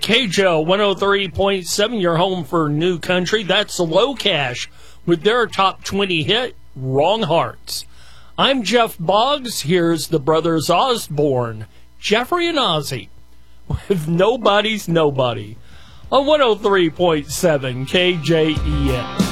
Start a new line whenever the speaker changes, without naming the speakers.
KJO 103.7, your home for new country. That's Low Cash with their top 20 hit, Wrong Hearts. I'm Jeff Boggs. Here's the Brothers Osborne, Jeffrey and Ozzy, with Nobody's Nobody on 103.7 KJEN.